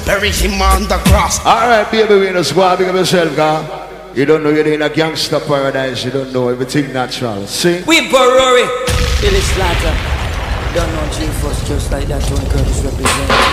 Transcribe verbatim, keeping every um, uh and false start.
bury him on the cross. Alright, baby, we in the squad, big up yourself, girl. You don't know you're in a gangster paradise, you don't know everything natural. See? We Rory, Billy Slater. Don't know G-Force just like that, Tony Curtis represents.